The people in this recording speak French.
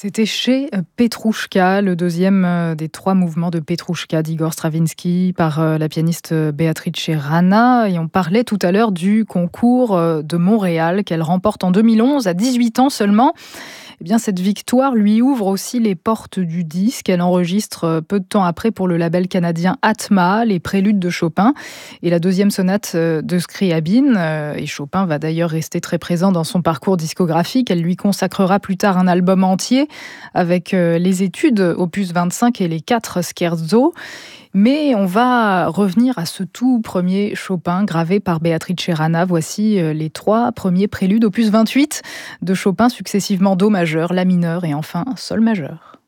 C'était chez Petrouchka, le deuxième des 3 mouvements de Petrouchka d'Igor Stravinsky par la pianiste Beatrice Rana. Et on parlait tout à l'heure du concours de Montréal qu'elle remporte en 2011, à 18 ans seulement. Eh bien, cette victoire lui ouvre aussi les portes du disque. Elle enregistre peu de temps après pour le label canadien Atma les préludes de Chopin et la deuxième sonate de Scriabine. Et Chopin va d'ailleurs rester très présent dans son parcours discographique. Elle lui consacrera plus tard un album entier avec les études opus 25 et les 4 scherzo. Mais on va revenir à ce tout premier Chopin gravé par Beatrice Rana. Voici les 3 premiers préludes opus 28 de Chopin, successivement Do majeur, La mineur et enfin Sol majeur.